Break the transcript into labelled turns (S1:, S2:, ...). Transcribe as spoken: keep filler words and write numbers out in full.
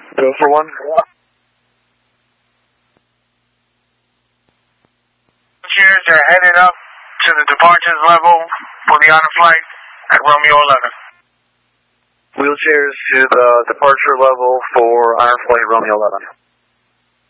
S1: Go for one.
S2: Cheers are headed up to the departures level for the honor flight at Romeo eleven.
S1: Wheelchairs to the departure level for honor flight Romeo eleven.